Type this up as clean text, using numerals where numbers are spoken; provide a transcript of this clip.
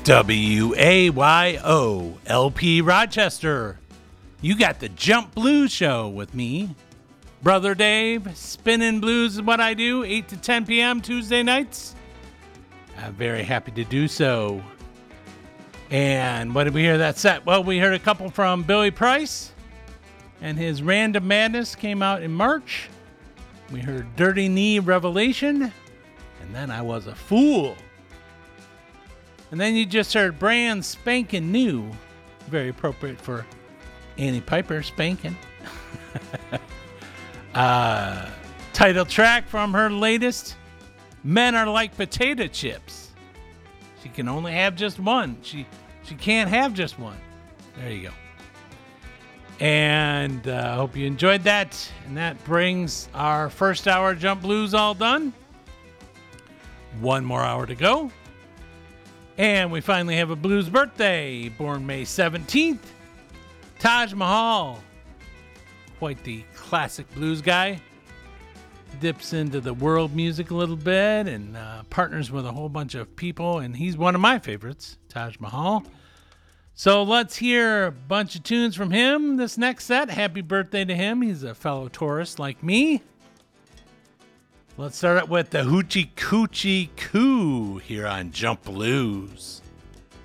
WAYO-LP Rochester. You got the Jump Blues Show with me, Brother Dave. Spinning blues is what I do, 8 to 10 p.m. Tuesday nights. I'm very happy to do so. And what did we hear that set? Well, we heard a couple from Billy Price, and his Random Madness came out in March. We heard Dirty Knee Revelation, and then I Was a Fool. And then you just heard brand spanking new, very appropriate for Annie Piper, Spanking. Title track from her latest, Men Are Like Potato Chips. She can only have just one. She can't have just one. There you go. And I hope you enjoyed that. And that brings our first hour Jump Blues all done. One more hour to go. And we finally have a blues birthday, born May 17th. Taj Mahal, quite the classic blues guy. Dips into the world music a little bit and partners with a whole bunch of people. And he's one of my favorites, Taj Mahal. So let's hear a bunch of tunes from him this next set. Happy birthday to him. He's a fellow Taurus like me. Let's start it with the Hoochie Coochie Coo here on Jump Blues.